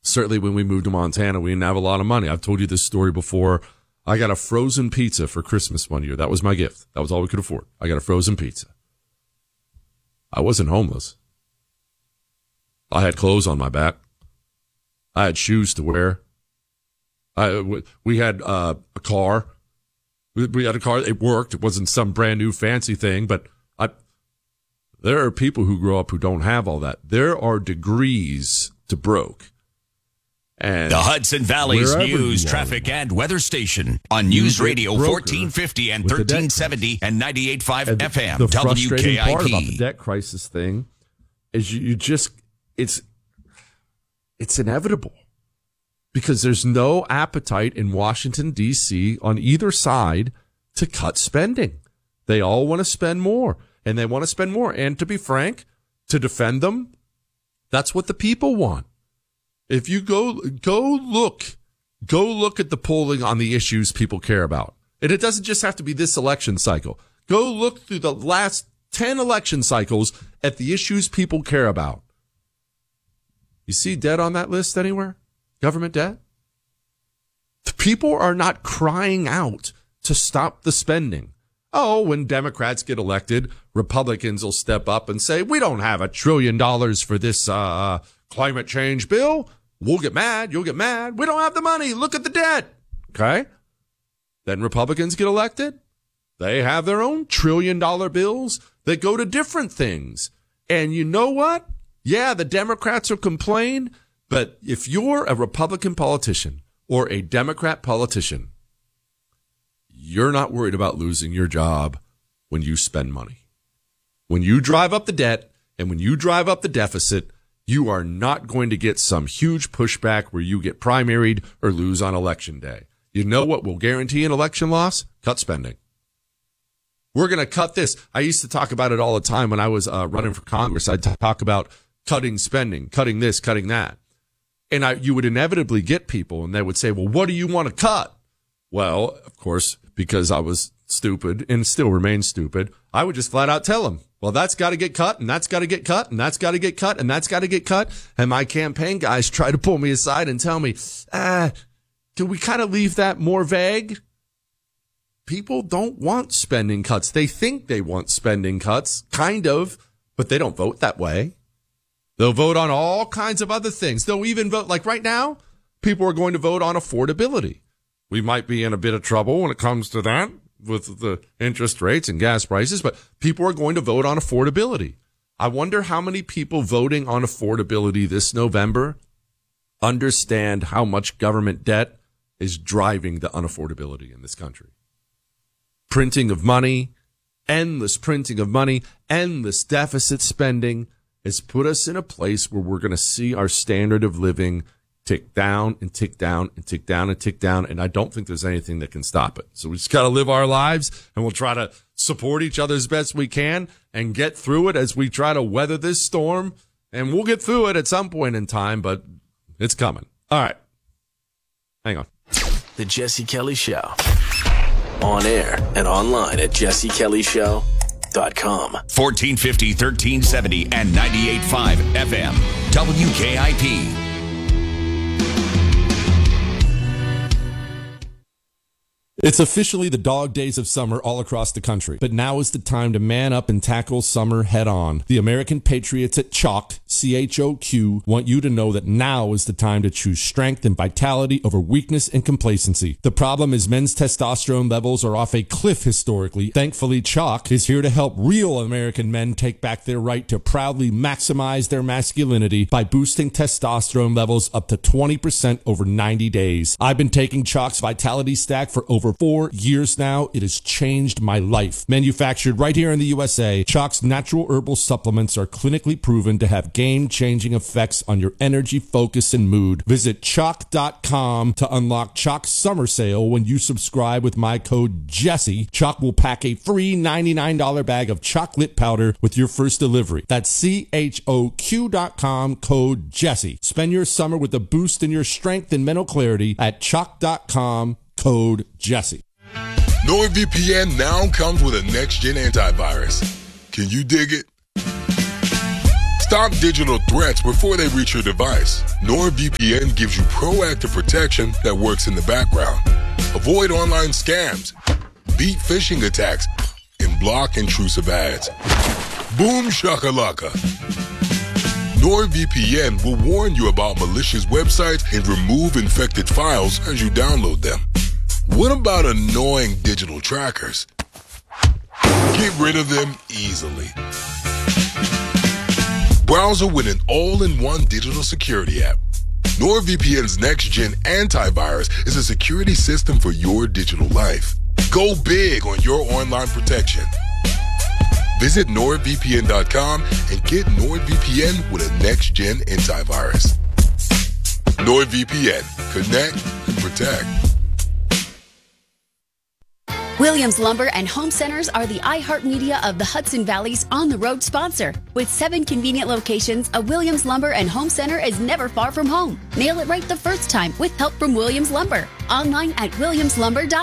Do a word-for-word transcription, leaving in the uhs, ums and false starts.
Certainly when we moved to Montana, we didn't have a lot of money. I've told you this story before. I got a frozen pizza for Christmas one year. That was my gift. That was all we could afford. I got a frozen pizza. I wasn't homeless. I had clothes on my back. I had shoes to wear. I, we had uh, a car. We had a car. It worked. It wasn't some brand new fancy thing, but I, there are people who grow up who don't have all that. There are degrees to broke. And the Hudson Valley's news, traffic, and weather station on News Radio fourteen fifty and thirteen seventy and ninety-eight point five F M. The W K I P. frustrating part about the debt crisis thing is you, you just it's it's inevitable because there's no appetite in Washington D C on either side to cut spending. They all want to spend more, and they want to spend more. And to be frank, to defend them, that's what the people want. If you go, go look, go look at the polling on the issues people care about. And it doesn't just have to be this election cycle. Go look through the last ten election cycles at the issues people care about. You see debt on that list anywhere? Government debt? The people are not crying out to stop the spending. Oh, when Democrats get elected, Republicans will step up and say, we don't have a trillion dollars for this uh, climate change bill. We'll get mad. You'll get mad. We don't have the money. Look at the debt. Okay? Then Republicans get elected. They have their own trillion dollar bills that go to different things. And you know what? Yeah, the Democrats will complain. But if you're a Republican politician or a Democrat politician, you're not worried about losing your job when you spend money. When you drive up the debt and when you drive up the deficit, you are not going to get some huge pushback where you get primaried or lose on election day. You know what will guarantee an election loss? Cut spending. We're going to cut this. I used to talk about it all the time when I was uh, running for Congress. I'd talk about cutting spending, cutting this, cutting that. And I, you would inevitably get people and they would say, well, what do you want to cut? Well, of course, because I was stupid and still remain stupid, I would just flat out tell them, well, that's got to get cut, and that's got to get cut, and that's got to get cut, and that's got to get cut. And my campaign guys try to pull me aside and tell me, ah, can we kind of leave that more vague? People don't want spending cuts. They think they want spending cuts, kind of, but they don't vote that way. They'll vote on all kinds of other things. They'll even vote, like right now, people are going to vote on affordability. We might be in a bit of trouble when it comes to that with the interest rates and gas prices, but people are going to vote on affordability. I wonder how many people voting on affordability this November understand how much government debt is driving the unaffordability in this country. Printing of money, endless printing of money, endless deficit spending has put us in a place where we're going to see our standard of living tick down and tick down and tick down and tick down. And I don't think there's anything that can stop it. So we just got to live our lives and we'll try to support each other as best we can and get through it as we try to weather this storm. And we'll get through it at some point in time, but it's coming. All right. Hang on. The Jesse Kelly Show. On air and online at jesse kelly show dot com. fourteen fifty, thirteen seventy, and ninety-eight point five F M. W K I P. It's officially the dog days of summer all across the country, but now is the time to man up and tackle summer head on. The American Patriots at Chalk, C H O Q, want you to know that now is the time to choose strength and vitality over weakness and complacency. The problem is men's testosterone levels are off a cliff historically. Thankfully, Chalk is here to help real American men take back their right to proudly maximize their masculinity by boosting testosterone levels up to twenty percent over ninety days. I've been taking Chalk's Vitality Stack for over four years now. It has changed my life. Manufactured right here in the U S A, Chalk's natural herbal supplements are clinically proven to have game-changing effects on your energy, focus, and mood. Visit chalk dot com to unlock Chalk's summer sale. When you subscribe with my code Jesse, Chalk will pack a free ninety-nine dollars bag of chocolate powder with your first delivery. That's C H O Q dot com, code Jesse. Spend your summer with a boost in your strength and mental clarity at chalk dot com, code Jesse. NordVPN now comes with a next-gen antivirus. Can you dig it? Stop digital threats before they reach your device. NordVPN gives you proactive protection that works in the background. Avoid online scams, beat phishing attacks, and block intrusive ads. Boom shakalaka. NordVPN will warn you about malicious websites and remove infected files as you download them. What about annoying digital trackers? Get rid of them easily. Browser with an all-in-one digital security app. NordVPN's next-gen antivirus is a security system for your digital life. Go big on your online protection. Visit nord V P N dot com and get NordVPN with a next-gen antivirus. NordVPN. Connect and protect. Williams Lumber and Home Centers are the iHeartMedia of the Hudson Valley's On the Road sponsor. With seven convenient locations, a Williams Lumber and Home Center is never far from home. Nail it right the first time with help from Williams Lumber. Online at williams lumber dot com.